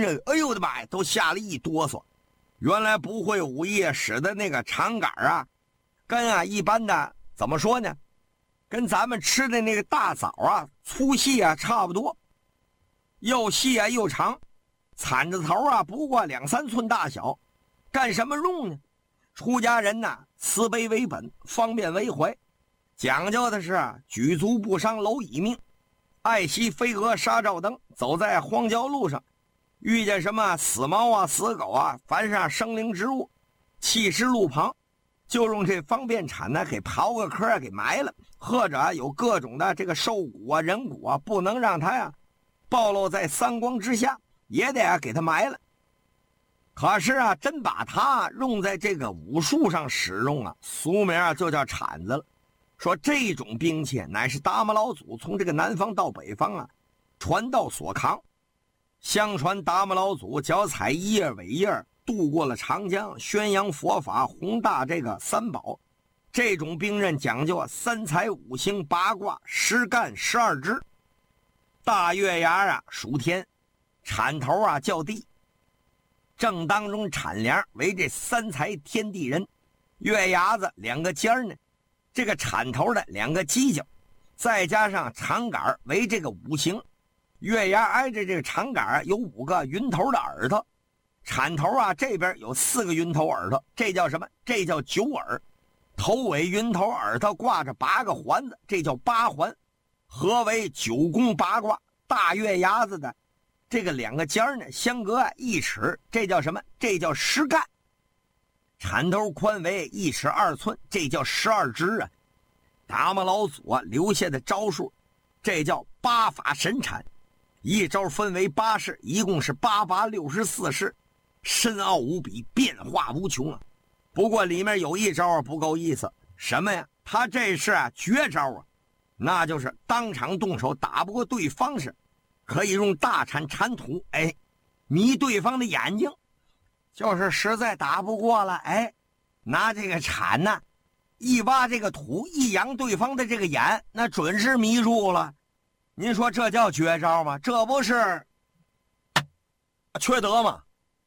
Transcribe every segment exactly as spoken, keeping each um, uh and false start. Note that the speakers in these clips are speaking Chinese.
人哎呦我的妈呀，都吓了一哆嗦。原来不会武艺使的那个长杆啊，跟啊一般的怎么说呢，跟咱们吃的那个大枣啊粗细啊差不多，又细啊又长，铲子头啊不过两三寸大小。干什么用呢？出家人呐、啊，慈悲为本，方便为怀，讲究的是举足不伤蝼蚁命。爱惜飞蛾杀照灯，走在荒郊路上，遇见什么死猫啊死狗啊，凡是生灵植物弃尸路旁，就用这方便铲呢给刨个坑给埋了，或者有各种的这个兽骨啊人骨啊，不能让它呀暴露在三光之下，也得啊给它埋了。可是啊真把它用在这个武术上使用啊，俗名啊就叫铲子了。说这种兵器乃是达摩老祖从这个南方到北方啊传道所扛。相传达摩老祖脚踩一叶伟叶渡过了长江，宣扬佛法，宏大这个三宝。这种兵刃讲究啊三才五行八卦十干十二支。大月牙啊属天，铲头啊叫地，正当中铲梁为这三才天地人，月牙子两个尖呢，这个铲头的两个犄角，再加上长杆为这个五行。月牙挨着这个长杆有五个云头的耳朵，铲头啊这边有四个云头耳朵，这叫什么？这叫九耳。头尾云头耳朵挂着八个环子，这叫八环，合为九宫八卦。大月牙子的这个两个尖呢相隔啊一尺，这叫什么？这叫十干。铲头宽为一尺二寸，这叫十二支啊。达摩老祖啊留下的招数，这叫八法神铲。一招分为八式，一共是八八六十四式，深奥无比，变化无穷啊。不过里面有一招不够意思，什么呀？他这是啊绝招啊，那就是当场动手打不过对方时，可以用大铲铲土，哎，迷对方的眼睛。就是实在打不过了，哎，拿这个铲呢，一挖这个土，一扬对方的这个眼，那准是迷住了。您说这叫绝招吗？这不是缺德吗？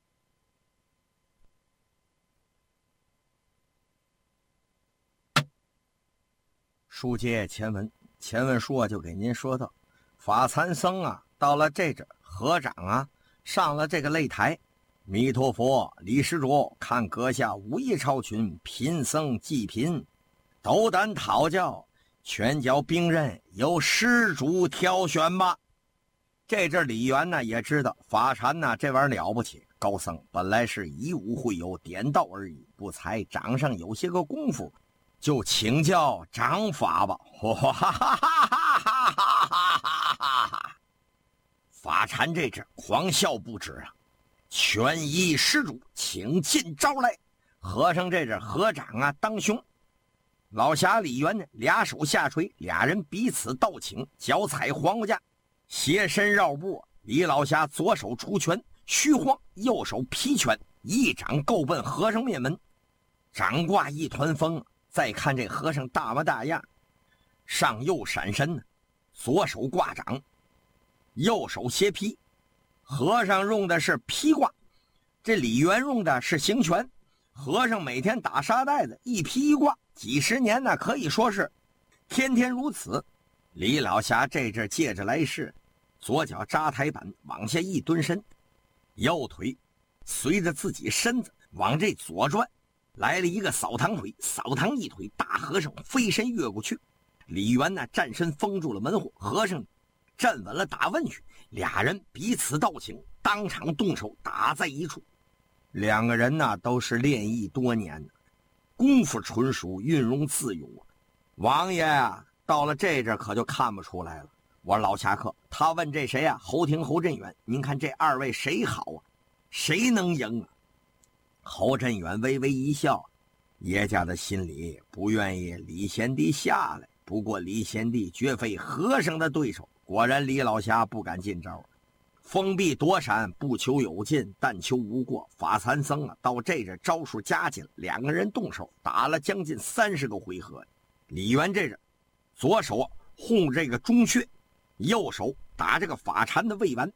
书接前文，前文书啊就给您说到，法残僧啊到了这阵，和尚啊上了这个擂台。弥陀佛，李施主，看阁下武艺超群，贫僧济贫，斗胆讨教，拳脚兵刃由施主挑选吧。这阵李元呢也知道法禅呢这玩意儿了不起，高僧本来是以武会友，点到而已，不才掌上有些个功夫，就请教掌法吧。哈哈哈哈哈哈！法禅这阵狂笑不止啊！权依施主，请进招来。和尚这阵合掌啊当胸，老侠李元呢俩手下垂，俩人彼此倒倾，脚踩黄瓜架，斜身绕步。李老侠左手出拳虚晃，右手劈拳，一掌够奔和尚面门，掌挂一团风。再看这和尚大模大样，上右闪身呢，左手挂掌，右手斜劈。和尚用的是劈挂，这李元用的是行拳。和尚每天打沙袋子，一劈一挂，几十年呢，可以说是天天如此。李老侠这阵借着来势，左脚扎台板往下一蹲身，右腿随着自己身子往这左转，来了一个扫堂腿，扫堂一腿，大和尚飞身越过去。李元呢站身封住了门户，和尚站稳了打问去，俩人彼此倒倾，当场动手打在一处。两个人呢都是练艺多年的，功夫纯熟，运用自如啊。王爷啊到了这阵可就看不出来了。我说老侠客，他问这谁啊？侯廷侯振远，您看这二位谁好啊？谁能赢啊？侯振远微微一笑，叶家的心里不愿意李贤弟下来，不过李贤弟绝非和尚的对手。果然李老侠不敢进招，封闭躲闪，不求有进，但求无过。法残僧啊到这阵招数加紧，两个人动手打了将近三十个回合。李元这阵左手轰这个中穴，右手打这个法禅的胃丸，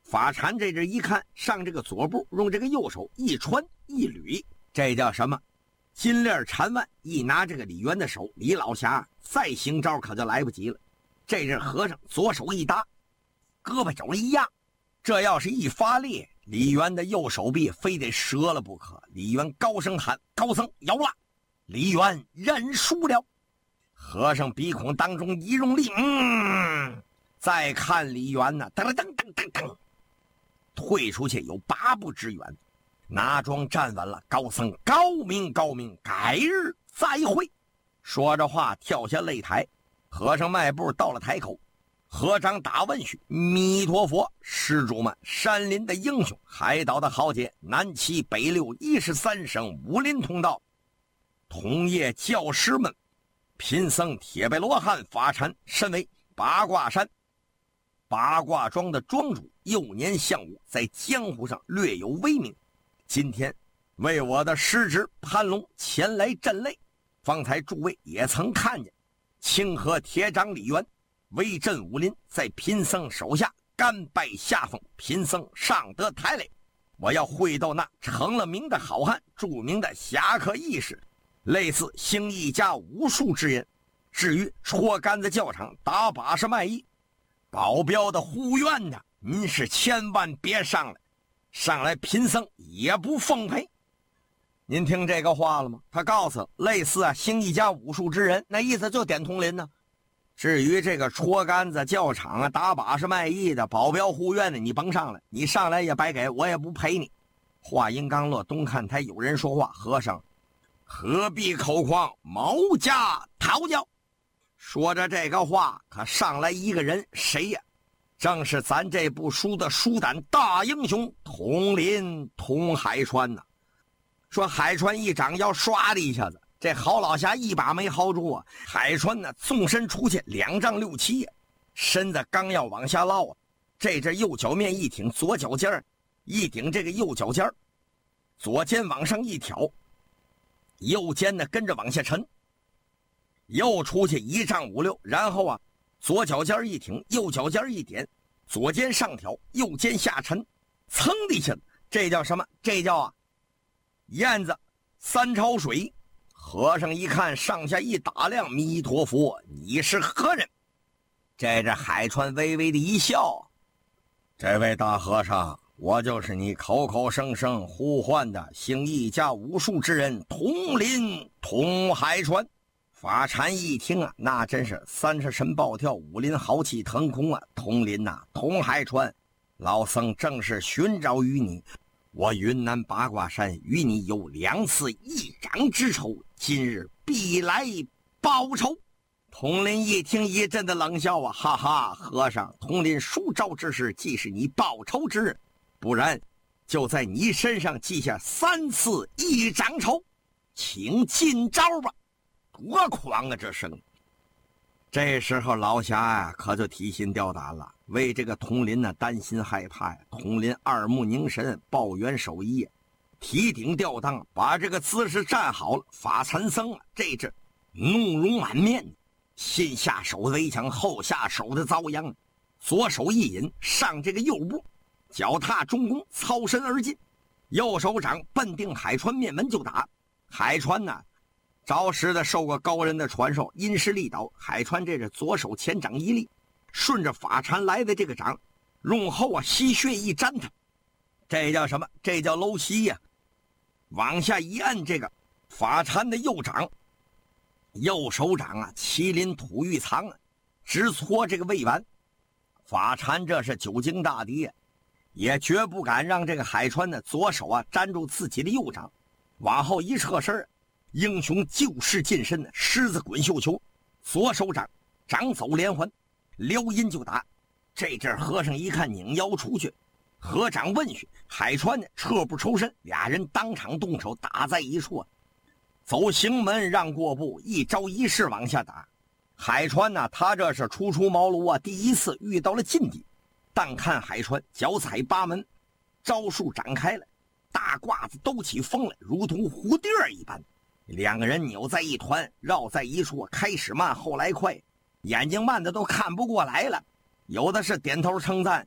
法禅这阵一看，上这个左步，用这个右手一穿一捋，这叫什么？金链缠腕，一拿这个李渊的手，李老侠再行招可就来不及了。这阵和尚左手一搭，胳膊肘一压，这要是一发力，李渊的右手臂非得折了不可。李渊高声喊：“高僧有了！”李渊认输了。和尚鼻孔当中一用力，嗯，再看李渊呢，噔噔噔噔噔，退出去有八步之远。拿桩站稳了，高僧高明高明，改日再会。说着话跳下擂台，和尚迈步到了台口，合掌打问许：“弥陀佛，施主们，山林的英雄，海岛的豪杰，南七北六一十三省武林通道，同业教师们，贫僧铁背罗汉法禅，身为八卦山八卦庄的庄主，幼年相武，在江湖上略有威名。今天为我的师侄潘龙前来镇擂，方才诸位也曾看见，清河铁掌李渊威震武林，在贫僧手下甘拜下风，贫僧上得台垒。我要会斗那成了名的好汉，著名的侠客义士，类似兴一家武术之人。至于戳杆子教场打把式卖艺保镖的护院的，您是千万别上来，上来贫僧也不奉陪。您听这个话了吗？他告诉类似啊兴一家武术之人，那意思就点通灵呢。至于这个戳杆子教场啊打把式卖艺的保镖护院的，你甭上来，你上来也白给，我也不陪你。话音刚落，东看台有人说话：“和尚何必口狂，毛家讨教。”说着这个话，可上来一个人，谁呀？正是咱这部书的书胆大英雄统林统海川呐。说海川一掌要唰的一下子，这郝老侠一把没薅住啊。海川呢纵身出去两丈六七呀，身子刚要往下落啊，这阵右脚面一挺，左脚尖一顶这个右脚尖，左肩往上一挑，右肩呢跟着往下沉，又出去一丈五六，然后啊左脚尖一挺，右脚尖一点，左肩上挑，右肩下沉，噌的一下子，这叫什么？这叫啊燕子三潮水。和尚一看，上下一打量，弥陀佛，你是何人？这这海川微微的一笑：“这位大和尚，我就是你口口声声呼唤的兴一家武术之人统林统海川。”法禅一听啊，那真是三十神暴跳，武林豪气腾空啊！统林呐、啊，统海川，老僧正是寻找于你。我云南八卦山与你有两次一掌之仇，今日必来报仇。统林一听一阵的冷笑啊，哈哈，和尚，统林书招之时，既是你报仇之日，不然就在你身上记下三次一掌仇，请进招吧。多狂啊这声！这时候老侠呀、啊、可就提心吊胆了，为这个统林呢担心害怕呀。统林二目凝神，抱元守一，提顶吊裆，把这个姿势站好了。法禅僧啊这阵怒容满面，先下手为强，后下手的遭殃，左手一引，上这个右步，脚踏中弓，操身而进，右手掌奔定海川面门就打。海川呢着实的受过高人的传授，因势利导，海川这是左手前掌一立，顺着法禅来的这个掌，用后啊吸血一沾它，这叫什么？这叫搂膝呀、啊！往下一按，这个法禅的右掌，右手掌啊麒麟吐玉藏啊，直戳这个胃丸。法禅这是久经大敌啊，也绝不敢让这个海川的左手啊粘住自己的右掌，往后一侧身，英雄救世近身的狮子滚绣球，左手掌掌走连环，撩阴就打。这阵和尚一看拧腰出去，合掌问许，海川呢撤步抽身，俩人当场动手打在一处啊。走行门让过步，一招一式往下打。海川呢他这是初出茅庐啊，第一次遇到了劲敌。但看海川脚踩八门，招数展开了，大褂子兜起风来，如同蝴蝶一般。两个人扭在一团，绕在一处，开始慢后来快，眼睛慢的都看不过来了。有的是点头称赞，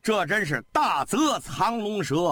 这真是大泽藏龙蛇。